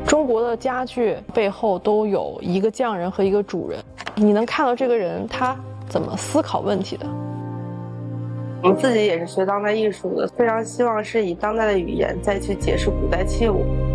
中国的家具背后都有一个匠人和一个主人，你能看到这个人他怎么思考问题的。 我们自己也是学当代艺术的，非常希望是以当代的语言再去解释古代器物。